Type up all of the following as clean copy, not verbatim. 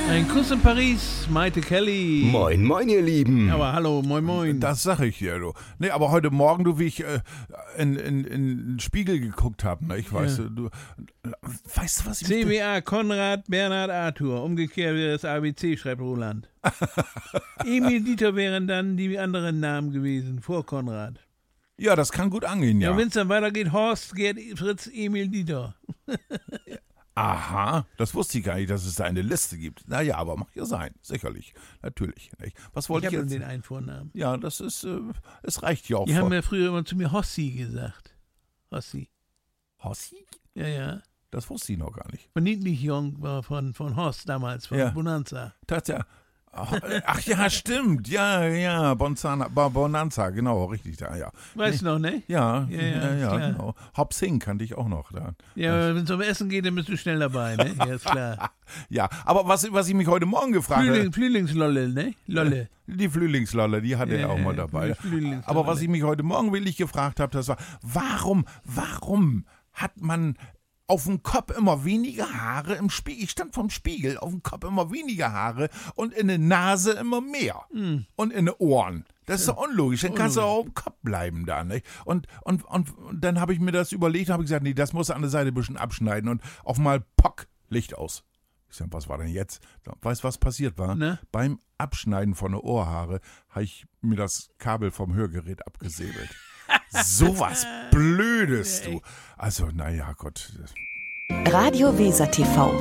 Ein Kuss in Paris, Maite Kelly. Moin, moin, ihr Lieben. Aber hallo, moin, moin. Das sag ich dir, du. Nee, aber heute Morgen, du, wie ich in den Spiegel geguckt habe, ne? Ich weiß, du weißt du, was ich... CBA, Konrad, Bernhard, Arthur. Umgekehrt wäre das ABC, schreibt Roland. Emil, Dieter wären dann die anderen Namen gewesen, vor Konrad. Ja, das kann gut angehen, ja. Ja, wenn es dann weitergeht, Horst, Gerd, Fritz, Emil, Dieter. Aha, das wusste ich gar nicht, dass es da eine Liste gibt. Naja, aber mag ja sein, sicherlich, natürlich. Nicht? Was wollte ich habe jetzt? den einen Vornamen. Ja, das ist, es reicht ja auch. Die haben ja früher immer zu mir Hossi gesagt. Hossi. Hossi? Ja, ja. Das wusste ich noch gar nicht. Von Niedlichjung war von Horst damals, von Bonanza. Tatsächlich. Ach ja, stimmt. Ja, Bonanza, genau, richtig da, ja. Weißt du noch, ne? Ja, klar. genau. Hop Sing kannte ich auch noch da. Ja, wenn es um Essen geht, dann bist du schnell dabei, ne? Ja, ist klar. Ja, aber was ich mich heute Morgen gefragt habe. Flühlingslolle, ne? Lolle. Die Flühlingslolle, die hatte er auch mal dabei. Aber was ich mich heute Morgen wirklich gefragt habe, das war, warum hat man auf dem Kopf immer weniger Haare im Spiegel? Ich stand vorm Spiegel, auf dem Kopf immer weniger Haare und in der Nase immer mehr. Und in den Ohren. Das ist doch unlogisch. Dann kannst du auch im Kopf bleiben da, nicht? Und dann habe ich mir das überlegt und habe gesagt, nee, das muss an der Seite ein bisschen abschneiden und auf mal Pock, Licht aus. Ich sag, was war denn jetzt? Weißt du, was passiert war? Ne? Beim Abschneiden von der Ohrhaare habe ich mir das Kabel vom Hörgerät abgesäbelt. Sowas Blödes, du. Also, naja, Gott. Radio Weser TV.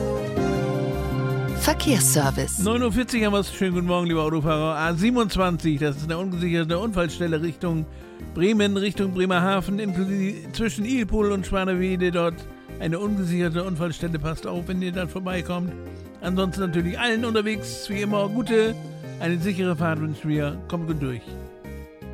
Verkehrsservice. 9:40 Uhr haben wir es. Schönen guten Morgen, lieber Autofahrer. A27, das ist eine ungesicherte Unfallstelle Richtung Bremen, Richtung Bremerhaven, inklusive zwischen Ilpol und Schwanewede. Dort eine ungesicherte Unfallstelle. Passt auf, wenn ihr dann vorbeikommt. Ansonsten natürlich allen unterwegs, wie immer, eine sichere Fahrt wünschen wir. Kommt gut durch.